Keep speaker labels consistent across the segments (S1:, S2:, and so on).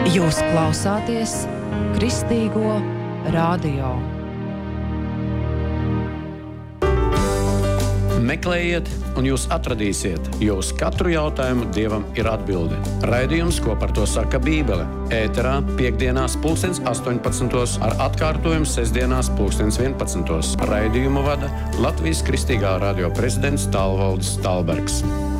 S1: Jūs klausāties Kristīgo radio.
S2: Meklējiet, un jūs atradīsiet, jo uz katru jautājumu Dievam ir atbilde. Raidījums, ko par to saka Bībele. Ēterā piekdienās 18:00 ar atkārtojumu sestdienās 11:00. Raidījumu vada Latvijas Kristīgā radio prezidents Tālvaldis Tālbergs.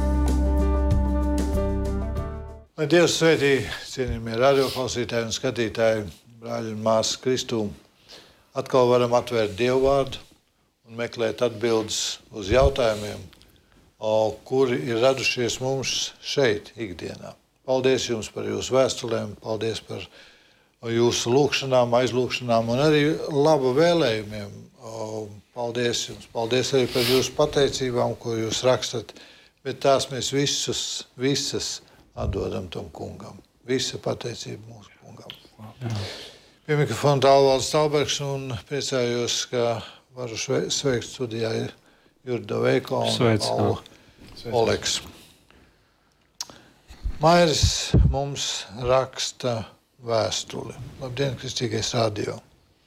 S3: Lai Dievs svētī, cienījamie radioklausītāji un skatītāji, brāļi un māsas Kristū, atkal varam atvērt Dievu vārdu un meklēt atbildes uz jautājumiem, kuri ir radušies mums šeit ikdienā. Paldies jums par jūsu vēstulēm, paldies par jūsu lūkšanām, aizlūkšanām un arī labu vēlējumiem. Paldies jums, paldies arī par jūsu pateicībām, ko jūs rakstat, bet tās mēs visas atdodam tam kungam. Visa pateicība mūsu kungam. Pie mikrofona Tālvaldis Tālbergs un priecājos, ka varu sveikt studijā Jurda Veiko un Paula Oleks. Mairis mums raksta vēstuli. Labdien, Kristīgais radio.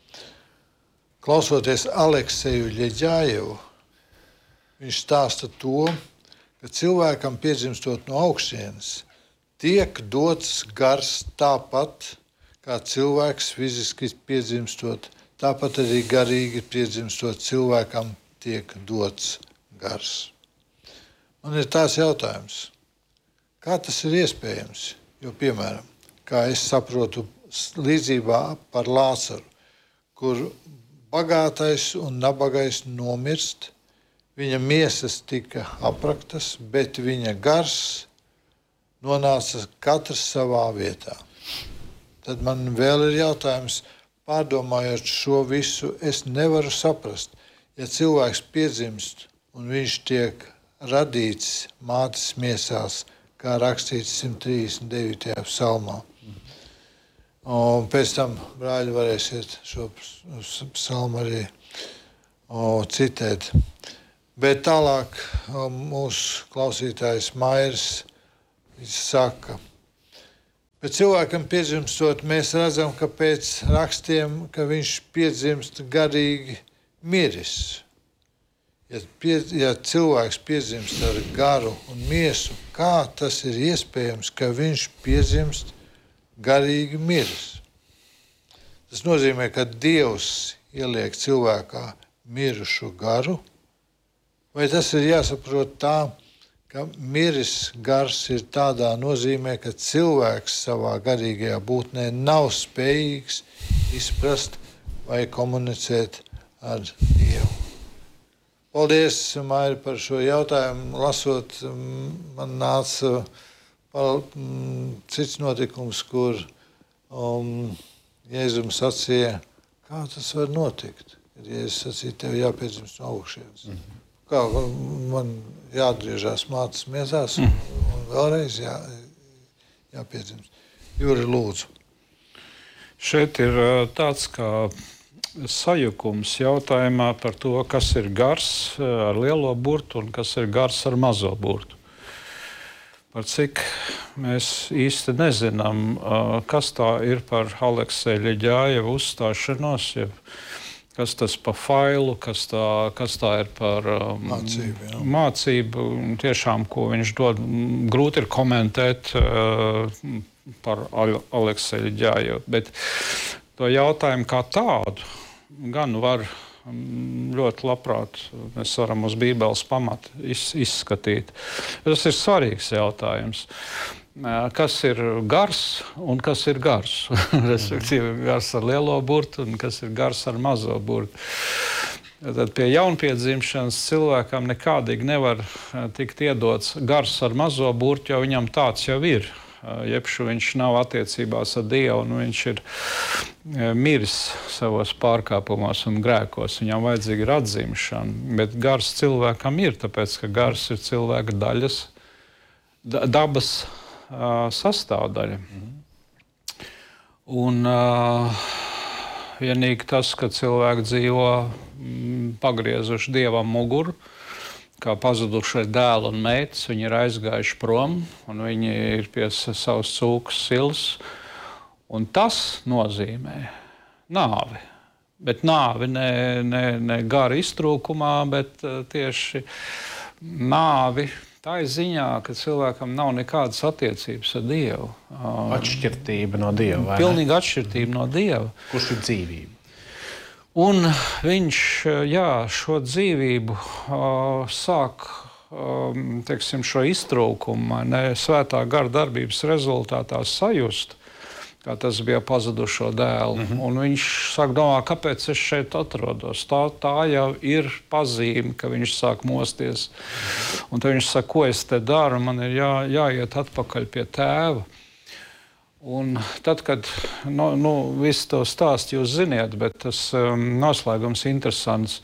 S3: Klausoties Alekseju Ļeģājevu, viņš stāsta to, ka cilvēkam piedzimstot no augšienes tiek dots gars tāpat, kā cilvēks fiziski piedzimstot, tāpat arī garīgi piedzimstot cilvēkam tiek dots gars. Man ir tās jautājums, kā tas ir iespējams? Jo, piemēram, kā es saprotu līdzībā par Lācaru, kur bagātais un nabagais nomirst, viņa miesas tika apraktas, bet viņa gars nonāca katrs savā vietā. Tad man vēl ir jautājums, pārdomājot šo visu, es nevaru saprast, ja cilvēks piedzimst un viņš tiek radīts mātes miesās, kā rakstīts 139. psalmā. Un pēc tam, brāļi, varēsiet šo psalmu arī citēt. Bet tālāk mūsu klausītājs Mairis saka, bet cilvēkam piedzimstot, mēs redzam, ka pēc rakstiem, ka viņš piedzimst garīgi miris. Ja cilvēks piedzimst ar garu un miesu, kā tas ir iespējams, ka viņš piedzimst garīgi miris? Tas nozīmē, ka Dievs ieliek cilvēkā mirušu garu, vai tas ir jāsaprot tā, ka miris gars ir tādā nozīmē, ka cilvēks savā garīgajā būtnē nav spējīgs izprast vai komunicēt ar Dievu. Paldies, Mairi, par šo jautājumu. Lasot, man nāca cits notikums, kur Jēzum sacīja, kā tas var notikt, kad Jēzus sacīja, tev jāpiedzimst no augšienes. Kā man jāatgriežās mātes miesās un vēlreiz jāpiedzimst. Juri, lūdzu.
S4: Šeit ir tāds kā sajukums jautājumā par to, kas ir gars ar lielo burtu un kas ir gars ar mazo burtu. Par cik mēs īsti nezinām, kas tā ir par Alekseja Ļeģājeva uzstāšanos, kas tas pa failu, kas tā ir par mācību, tiešām, ko viņš dod. Grūti ir komentēt par Alekseju Ļeģājevu, bet to jautājumu kā tādu gan var ļoti labprāt, mēs varam uz Bībeles pamatu izskatīt. Tas ir svarīgs jautājums. Kas ir gars un kas ir gars? Respektīvi, gars ar lielo burtu un kas ir gars ar mazo burtu. Tad pie jaunpiedzimšanas cilvēkam nekādīgi nevar tikt iedots gars ar mazo burtu, jo viņam tāds jau ir. Jebšu viņš nav attiecībās ar Dievu un viņš ir miris savos pārkāpumos un grēkos. Viņam vajadzīga ir atzimšana, bet gars cilvēkam ir, tāpēc, ka gars ir cilvēka daļas, dabas sastāvdaļa. Un vienīgi tas, ka cilvēki dzīvo pagriezuši Dievam muguru, kā pazudušie dēli un meitas, viņi ir aizgājuši prom, un viņi ir pie savas cūkas silas, Un tas nozīmē nāvi. Bet nāvi ne gara iztrūkumā, bet tieši nāvi tā ir ziņā, ka cilvēkam nav nekādas attiecības ar Dievu.
S5: Atšķirtība no Dieva, vai ne?
S4: Pilnīga atšķirtība no Dieva.
S5: Kurš ir dzīvība?
S4: Un viņš, šo dzīvību sāk, teiksim, šo iztrūkumu, svētā gara darbības rezultātā sajust, kā tas bija pazudušo dēlu. Un viņš sāk domāt, kāpēc es šeit atrodos. Tā jau ir pazīme, ka viņš sāk mosties. Un tad viņš saka, ko es te daru, man ir jāiet atpakaļ pie tēva. Un tad, kad visu to stāstu jūs ziniet, bet tas noslēgums interesants,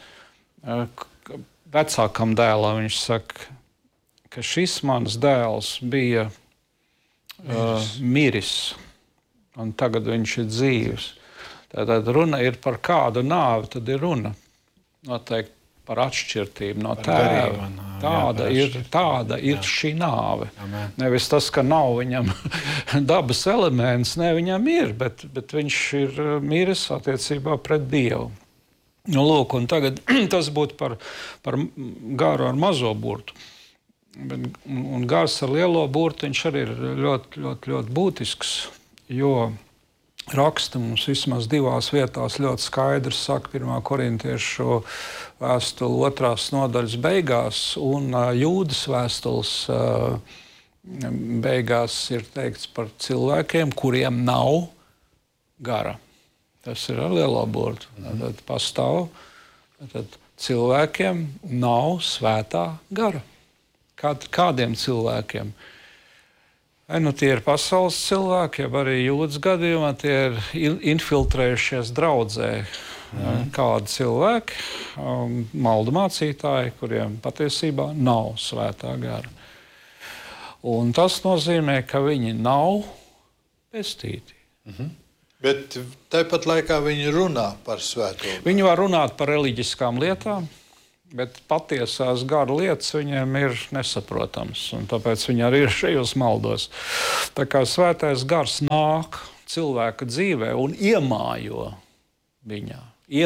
S4: vecākam dēlam viņš saka, ka šis mans dēls bija miris. Un tagad viņš ir dzīvs. Tātad runa ir par kādu nāvi, tad ir runa noteikti par atšķirtību no tēva. Tāda ir šī nāve. Amen. Nevis tas, ka nav viņam dabas elements, ne viņam ir, bet viņš ir miris attiecībā pret Dievu. Lūk, un tagad tas būtu par garu ar mazo burtu. Un gars ar lielo burtu, viņš arī ir ļoti, ļoti, ļoti būtisks. Jo raksta mums vismaz divās vietās ļoti skaidrs, saka 1. korintiešu vēstule 2. nodaļas beigās un Jūdas vēstules beigās ir teikts par cilvēkiem, kuriem nav gara. Tas ir ar lielo burtu. Tad pastāv, tad cilvēkiem nav svētā gara. Kādiem cilvēkiem? Tie ir pasaules cilvēki, ja arī Jūdas gadījumā tie ir infiltrējušies draudzē. Kādi cilvēki, maldu mācītāji, kuriem patiesībā nav svētā gara. Un tas nozīmē, ka viņi nav pestīti.
S3: Bet tāpat laikā viņi runā par svēto garu.
S4: Viņi var runāt par reliģiskām lietām, bet patiesās gara lietas viņiem ir nesaprotams, un tāpēc viņi arī ir šajos maldos. Tā kā svētais gars nāk cilvēka dzīvē un iemājo viņā.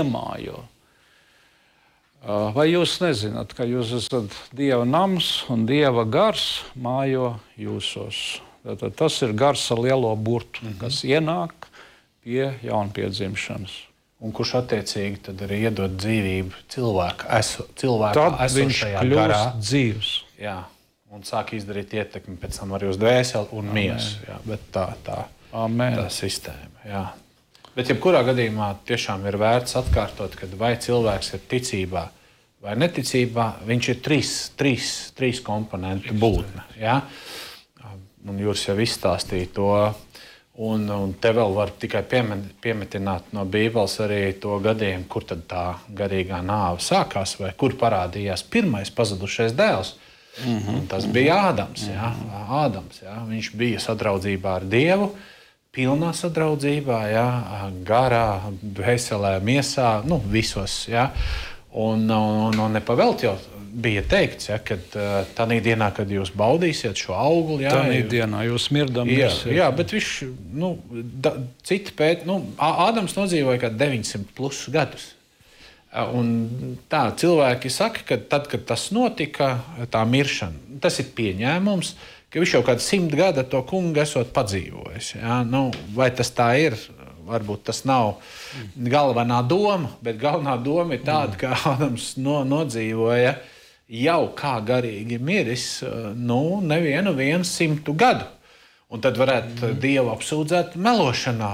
S4: Vai jūs nezināt, ka jūs esat Dieva nams un Dieva gars mājo jūsos? Tātad tas ir gars ar lielo burtu, kas ienāk pie jaunpiedzimšanas.
S5: Un kurš attiecīgi tad arī iedod dzīvību cilvēka
S4: tad
S5: esošajā
S4: viņš kļūst dzīvs.
S5: Jā, un sāk izdarīt ietekmi pēc tam arī uz dvēseli un miesu. Jā, bet tā sistēma. Jā. Bet jebkurā gadījumā tiešām ir vērts atkārtot, ka vai cilvēks ir ticībā vai neticībā, viņš ir trīs komponentu būtne. Jā? Un Juris jau izstāstīja to. Un te vēl var tikai piemetināt no Bībeles arī to gadījumu, kur tad tā garīgā nāve sākās, vai kur parādījās pirmais pazudušais dēls. Tas bija Ādams. Ādams, jā. Viņš bija sadraudzībā ar Dievu, pilnā sadraudzībā, jā, garā, dvēselē, miesā, visos. Jā. Un nepavēlt jau bija teikts, ja, ka tādā dienā, kad jūs baudīsiet šo augli,
S4: tādā dienā jūs mirdams.
S5: Jā, bet viņš, citi Ādams nodzīvoja kā 900 plus gadus. Un tā cilvēki saka, ka tad, kad tas notika, tā miršana, tas ir pieņēmums, ka viņš jau kādu 100 gadu to kungu esot padzīvojis. Ja? Vai tas tā ir? Varbūt tas nav galvenā doma, bet galvenā doma ir tāda, ka Ādams nodzīvoja jau kā garīgi miris, nevienu 100 gadu. Un tad varētu Dievu apsūdzēt melošanā,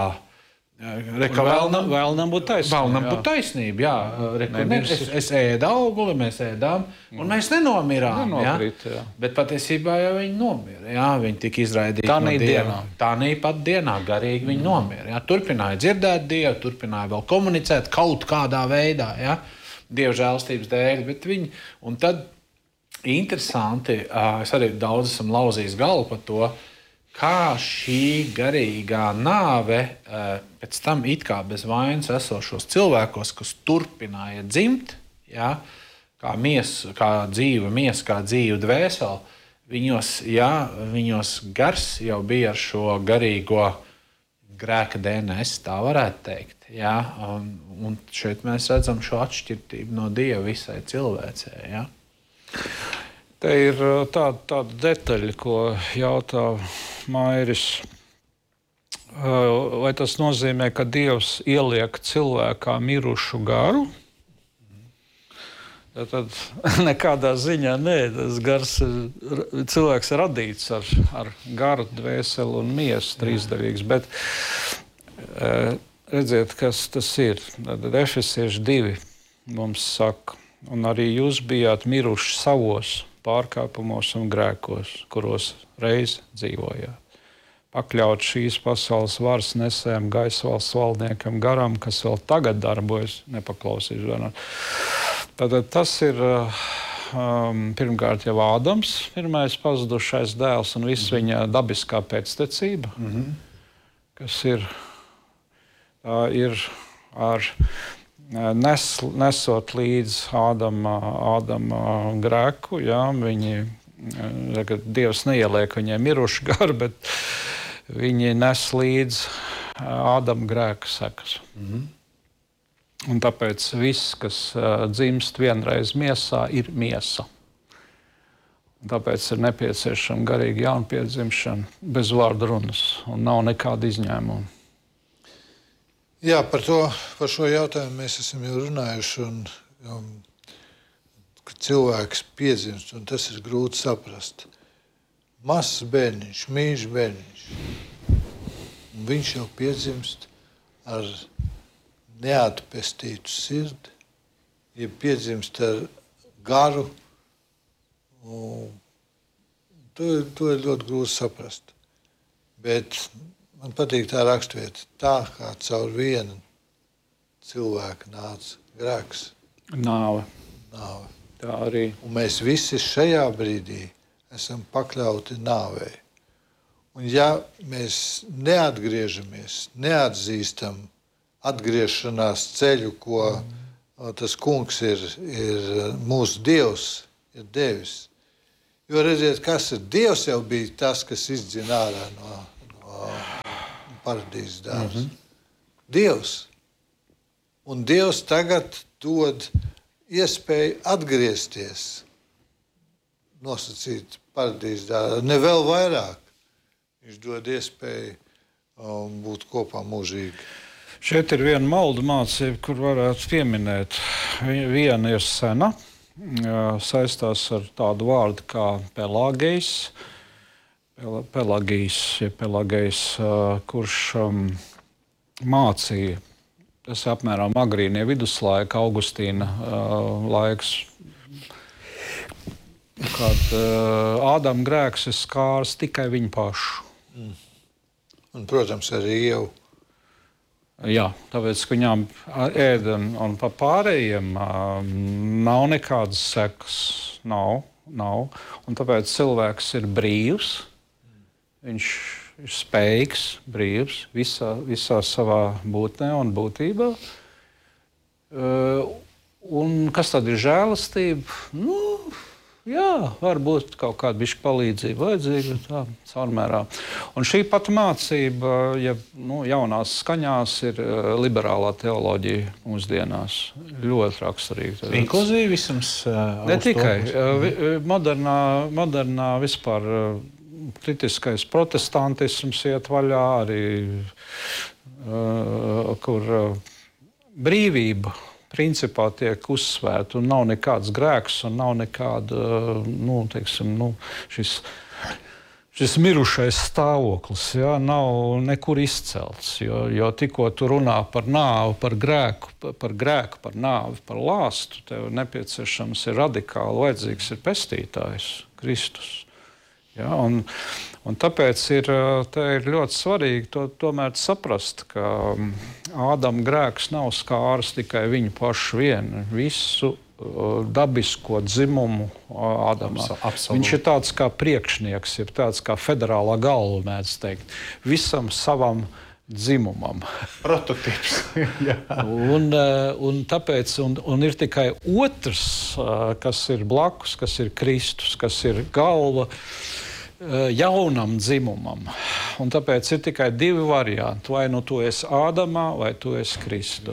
S4: Vēlnam būtu
S5: taisnība. Jā. Es ēdu auguli, mēs ēdām, un mēs nenomirām. Jā. Bet patiesībā jau viņi nomira. Jā. Viņi tika izraidīti no Dieva. Tānī pat dienā garīgi viņi nomira. Jā. Turpināja dzirdēt Dievu, turpināja vēl komunicēt kaut kādā veidā, jā. Dieva žēlstības dēļ. Bet viņi, un tad interesanti, es arī daudz esmu lauzījis galvu par to, kā šī garīgā nāve pēc tam it kā bez vainas esošos cilvēkos, kas turpināja dzimt, ja, kā dzīva miesa, kā dzīva dvēsele, viņos gars jau bija ar šo garīgo grēka DNS, tā varētu teikt. Jā? Un šeit mēs redzam šo atšķirību no Dieva visai cilvēcei. Jā?
S4: Te ir tāda detaļa, ko jautā Mairis. Vai tas nozīmē, ka Dievs ieliek cilvēkā mirušu garu? Tad nekādā ziņā nē, tas gars cilvēks ir radīts ar garu, dvēseli un miesu trīsdaļīgs, bet redziet, kas tas ir. Tad Efesieši 2 mums saka, un arī jūs bijāt miruši savos pārkāpumos un grēkos, kuros reiz dzīvojāt. Pakļaut šīs pasaules varas nesējam gaisa valsts valdniekam garam, kas vēl tagad darbojas, nepaklausīs vienot. Tātad tas ir pirmkārt jau Ādams, pirmais pazudušais dēls un viss viņa dabiskā pēctecība, kas ir ar nesot līdz Ādama grēku. Jā, Dievs neieliek viņiem mirušu garu, bet viņi nes līdz Ādama grēka sekas. Un tāpēc viss, kas dzimst vienreiz miesā, ir miesa. Un tāpēc ir nepieciešama garīga jaunpiedzimšana bez vārdu runas, un nav nekāda izņēmuma.
S3: Jā, par šo jautājumu mēs esam jau runājuši, kad cilvēks piedzimst, un tas ir grūti saprast. Mazs bērniņš, mīļš bērniņš, un viņš jau piedzimst ar neatpestītu sirdi, ja piedzimst ar garu, to ir ļoti grūti saprast. Bet man patīk tā rakstvieta, tā kā caur vienu cilvēku nāca grēks.
S4: Nāve. Tā arī.
S3: Un mēs visi šajā brīdī esam pakļauti nāvei. Un ja mēs neatgriežamies, neatzīstam atgriešanās ceļu, ko tas kungs ir mūsu Dievs, ir devis. Jo redziet, kas ir Dievs jau bija tas, kas izdzina ārā no paradīzes dārza. Dievs. Un Dievs tagad dod iespēju atgriezties, nosacīt paradīzes dārza. Ne vēl vairāk. Viņš dod iespēju būt kopā mūžīgi.
S4: Šeit ir viena maldu mācība, kur varētu pieminēt. Viena ir sena, saistās ar tādu vārdu kā Pelagejs, kurš mācīja, tas apmēram agrīnie viduslaika, Augustīna laiks, kad Ādama grēks ir skārs tikai viņu pašu.
S3: Un, protams, arī jau.
S4: Jā, tāpēc, ka viņām ēda un pa pārējiem nav nekādas sekas. Nav. Un tāpēc cilvēks ir brīvs. Viņš ir spējīgs, brīvs visā savā būtnē un būtībā. Un kas tad ir žēlastība? Jā, varbūt kaut kāda bišķi palīdzība vajadzīga, tā, caurmērā. Un šī pat mācība, jaunās skaņās, ir liberālā teoloģija mūsdienās. Ļoti raksturīga.
S5: Inkluzīvisms?
S4: Ne tikai. Modernā vispār kritiskais protestantisms iet vaļā, arī kur brīvība principā tiek uzsvērta un nav nekāds grēks un nav nekāda, šis mirušais stāvoklis, nav nekur izcelts, jo tikko tu runā par nāvi, par grēku, par nāvi, par lāstu, tev nepieciešams ir radikāli vajadzīgs ir pestītājs, Kristus. Ja, un tāpēc ir ļoti svarīgi tomēr saprast, ka Ādama grēks nav skārs tikai viņu pašu vienu, visu dabisko dzimumu Ādamā. Viņš ir tāds kā priekšnieks, ir tāds kā federālā galva, mēdz teikt, visam savam dzimumam.
S5: Prototyps.
S4: un tāpēc ir tikai otrs, kas ir blakus, kas ir Kristus, kas ir galva. jaunam dzimumam. Un tāpēc ir tikai divi varianti. Vai nu tu esi Ādamā, vai tu esi Kristū.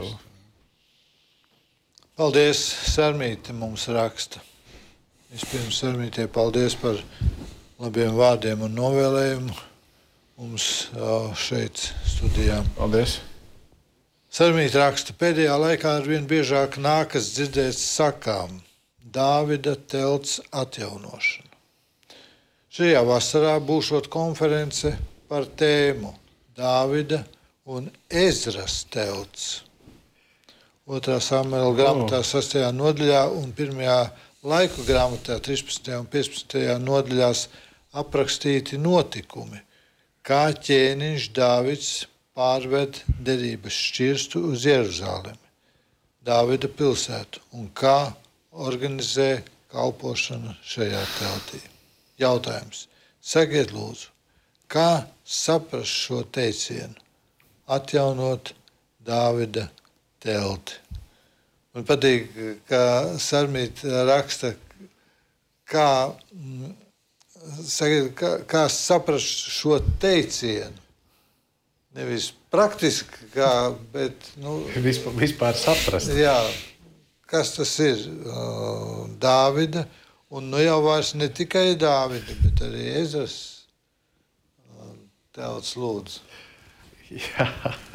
S3: Paldies, Sarmīte mums raksta. Vispirms, Sarmītē, paldies par labiem vārdiem un novēlējumu mums šeit studijā.
S5: Paldies.
S3: Sarmīte raksta, pēdējā laikā arvien biežāk nākas dzirdēt sakām Dāvida telts atjaunošana. Šajā vasarā būšot konference par tēmu Dāvida un Ezras telts. 2. Samuela grāmatā 6. nodaļā un 1. Laiku grāmatā 13. un 15. nodaļās aprakstīti notikumi, kā ķēniņš Dāvids pārved derības šķirstu uz Jeruzalemi, Dāvida pilsētu, un kā organizē kalpošanu šajā teltī. Jautājums. Sakiet lūdzu, kā saprast šo teicienu? Atjaunot Dāvida telti. Man patīk, kā Sarmīte raksta, kā saprast šo teicienu. Nevis praktiski, bet
S5: Vispār saprast.
S3: Jā, kas tas ir? Dāvida, un jau vairs ne tikai Dāvida, bet arī Ezras telts lūdzu.
S5: Jā.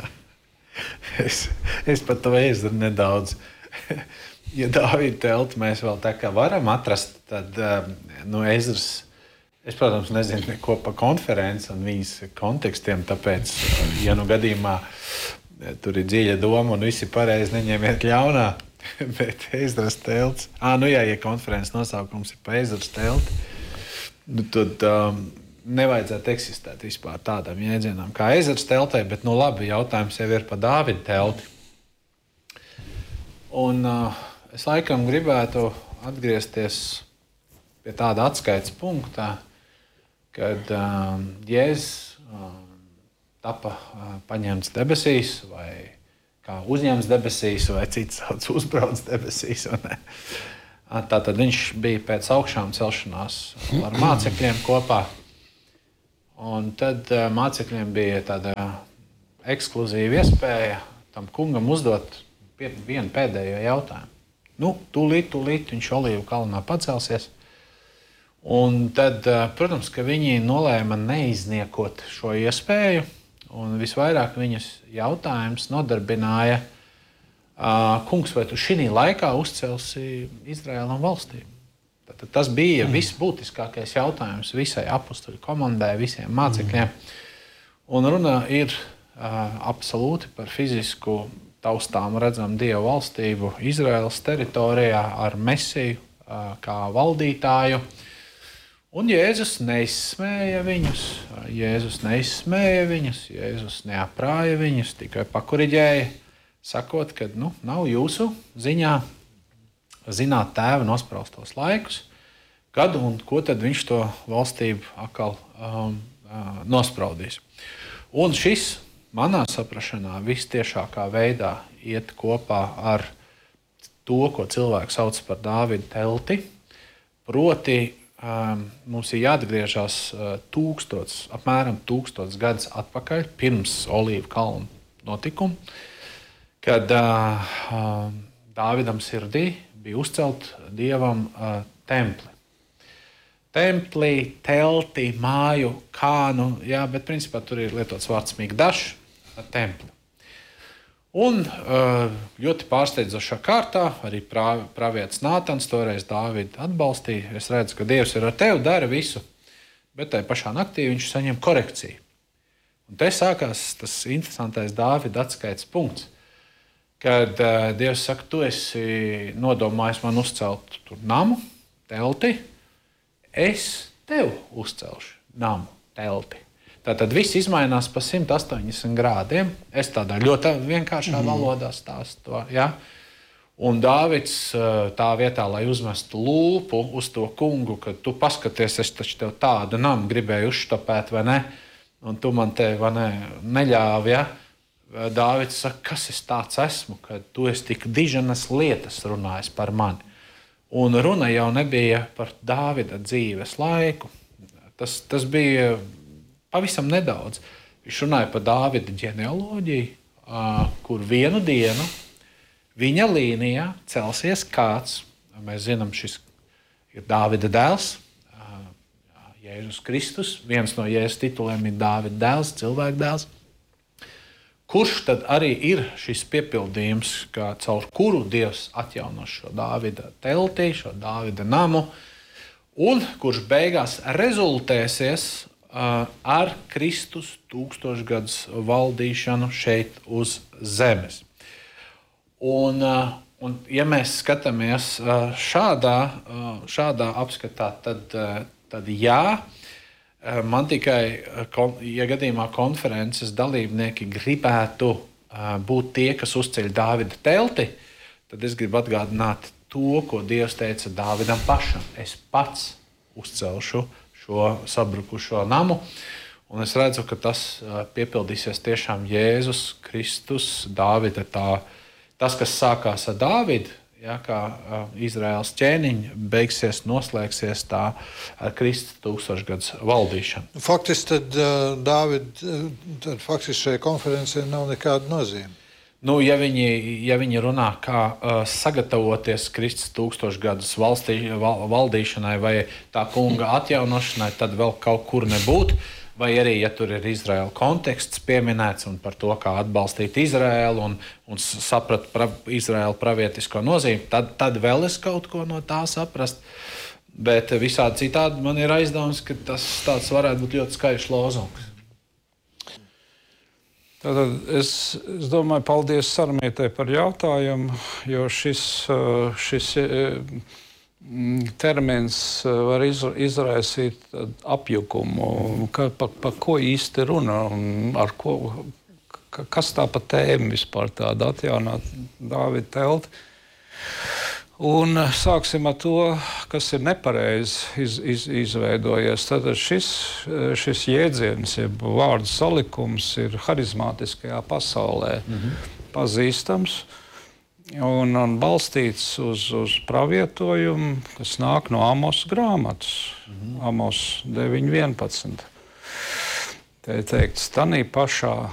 S5: Es pat to Ezru nedaudz. Ja Dāvida telti mēs vēl tā kā varam atrast, tad Ezras, es, protams, nezinu neko par konferenci un viņas kontekstiem, tāpēc, ja gadījumā tur ir dziļa doma un visi pareizi neņemiet ļaunā, bet Ezras telts, ja konferences nosaukums ir pa Ezras telti, tad nevajadzētu eksistēt vispār tādam jēdzienam kā Ezras teltē, bet labi, jautājums jau ir par Dāvida telti. Un es laikam gribētu atgriezties pie tāda atskaites punktā, kad Jēzus tapa paņemts debesīs, vai kā uzņemts debesīs, vai cits sauc uzbrauc debesīs. Tātad viņš bija pēc augšām celšanās ar mācekļiem kopā. Un tad mācekļiem bija tāda ekskluzīva iespēja tam kungam uzdot vienu pēdējo jautājumu. Tūlīt viņš Olīvu kalnā pacelsies. Un tad, protams, ka viņi nolēma neizniekot šo iespēju, un visvairāk viņas jautājums nodarbināja, kungs, vai tu šī laikā uzcelsi Izraēlam valstību? Tad tas bija visbūtiskākais jautājums visai apustuļu komandai, visiem mācekļiem. Un runa ir absolūti par fizisku taustām redzam Dievu valstību Izraēlas teritorijā ar Mesiju kā valdītāju. Un Jēzus neizsmēja viņus, Jēzus neaprāja viņus, tikai pakuriģēja, sakot, ka nav jūsu ziņā zināt tēva nospraustos laikus, kad un ko tad viņš to valstību atkal nospraudīs. Un šis, manā saprašanā, vistiešākā veidā iet kopā ar to, ko cilvēks sauc par Dāvida telti. Proti, mums ir jāatgriežas apmēram 1000 gadus atpakaļ, pirms Olīvu kalnu notikumu, kad Dāvidam sirdī bija uzcelt Dievam templi. Templi, telti, māju, kānu, bet principā tur ir lietots vārds migdašs, templi. Un ļoti pārsteidzošā kārtā arī pravietis Nātans toreiz Dāvidu atbalstīja. Es redzu, ka Dievs ir ar tevi, dara visu, bet tajā pašā naktī viņš saņem korekciju. Un te sākās tas interesantais Dāvida atskaites punkts, kad Dievs saka, tu esi nodomājis man uzcelt tur namu, telti, es tev uzcelšu namu, telti. Tātad viss izmainās pa 180 grādiem. Es tādā ļoti vienkāršā valodā stāstu to. Ja? Un Dāvids tā vietā, lai uzmestu lūpu uz to kungu, ka tu paskaties, es taču tev tādu namu gribēju uzštopēt, vai ne? Un tu man te neļāvi. Ja? Dāvids saka, kas es tāds esmu, ka tu esi tik diženas lietas runājis par mani. Un runa jau nebija par Dāvida dzīves laiku. Tas bija pavisam nedaudz. Viņš runāja par Dāvida ģenealoģiju, kur vienu dienu viņa līnijā celsies kāds, mēs zinām, šis ir Dāvida dēls, Jēzus Kristus, viens no Jēzus tituliem ir Dāvida dēls, cilvēka dēls, kurš tad arī ir šis piepildījums, caur kuru Dievs atjaunos šo Dāvida telti, šo Dāvida namu, un kurš beigās rezultēsies ar Kristus 1000 gadus valdīšanu šeit uz zemes. Un ja mēs skatāmies šādā apskatā, tad jā, man tikai, ja gadījumā konferences dalībnieki gribētu būt tie, kas uzceļ Dāvida telti, tad es gribu atgādināt to, ko Dievs teica Dāvidam pašam. Es pats uzcelšu šo sabrukušo namu, un es redzu, ka tas piepildīsies tiešām Jēzus Kristus, Dāvida tas, kas sākās ar Dāvidu, ja, kā Izraēlas ķēniņa, beigsies, noslēgsies tā ar Kristus 1000 gadus valdīšanu.
S3: Faktiski faktiski šajā konferencē nav nekāda nozīme.
S5: Ja viņi runā, kā sagatavoties Kristus 1000 gadus valdīšanai vai tā kunga atjaunošanai, tad vēl kaut kur nebūtu. Vai arī, ja tur ir Izraēla konteksts pieminēts un par to, kā atbalstīt Izraēlu un saprat Izraēla pravietisko nozīmi, tad vēl es kaut ko no tā saprast. Bet visādi citādi man ir aizdoms, ka tas tāds varētu būt ļoti skaļš lozungs.
S4: Tātad es domāju, paldies Sarmītei par jautājumu, jo šis termins var izraisīt apjukumu, par ko īsti runa, kas tā pa tēma vispār tāda atjaunāt Dāvida telti. Un sāksim ar to, kas ir nepareizi izveidojies. Tātad šis jēdziens, jeb vārdu salikums ir harizmātiskajā pasaulē pazīstams un balstīts uz pravietojumu, kas nāk no Amos grāmatas, Amos 9.11. Te ir teikts, tanī pašā